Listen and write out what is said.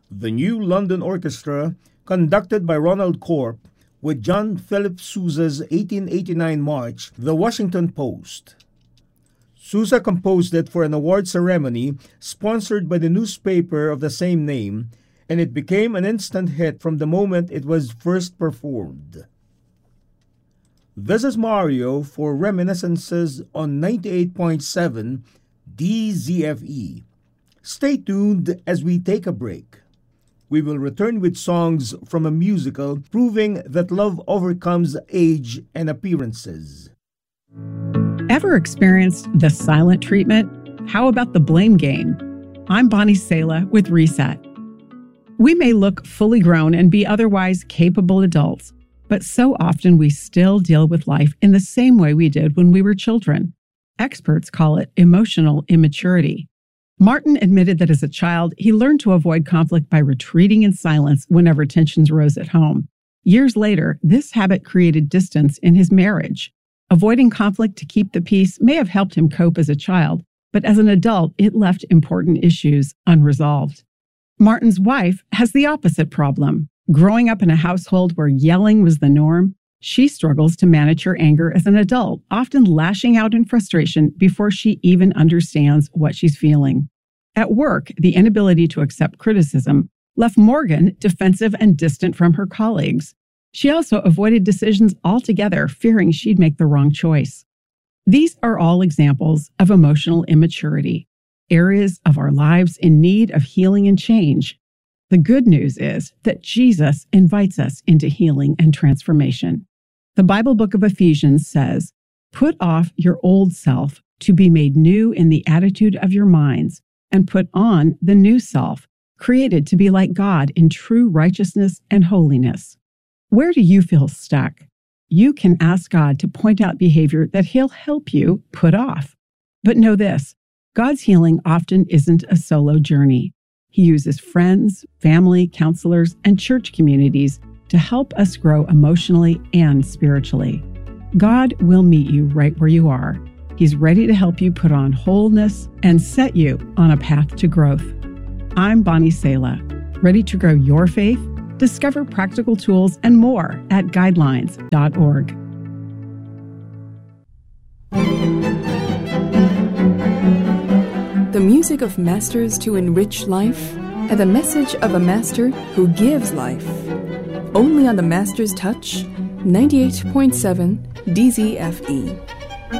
The New London Orchestra, conducted by Ronald Corp, with John Philip Sousa's 1889 march, The Washington Post. Sousa composed it for an award ceremony sponsored by the newspaper of the same name, and it became an instant hit from the moment it was first performed. This is Mario for Reminiscences on 98.7 DZFE. Stay tuned as we take a break. We will return with songs from a musical proving that love overcomes age and appearances. Ever experienced the silent treatment? How about the blame game? I'm Bonnie Sala with Reset. We may look fully grown and be otherwise capable adults, but so often we still deal with life in the same way we did when we were children. Experts call it emotional immaturity. Martin admitted that as a child, he learned to avoid conflict by retreating in silence whenever tensions rose at home. Years later, this habit created distance in his marriage. Avoiding conflict to keep the peace may have helped him cope as a child, but as an adult, it left important issues unresolved. Martin's wife has the opposite problem. Growing up in a household where yelling was the norm, she struggles to manage her anger as an adult, often lashing out in frustration before she even understands what she's feeling. At work, the inability to accept criticism left Morgan defensive and distant from her colleagues. She also avoided decisions altogether, fearing she'd make the wrong choice. These are all examples of emotional immaturity, areas of our lives in need of healing and change. The good news is that Jesus invites us into healing and transformation. The Bible book of Ephesians says, "Put off your old self to be made new in the attitude of your minds, and put on the new self, created to be like God in true righteousness and holiness." Where do you feel stuck? You can ask God to point out behavior that He'll help you put off. But know this, God's healing often isn't a solo journey. He uses friends, family, counselors, and church communities to help us grow emotionally and spiritually. God will meet you right where you are. He's ready to help you put on wholeness and set you on a path to growth. I'm Bonnie Sala. Ready to grow your faith? Discover practical tools and more at guidelines.org. The music of masters to enrich life, and the message of a master who gives life. Only on the Master's Touch, 98.7 DZFE.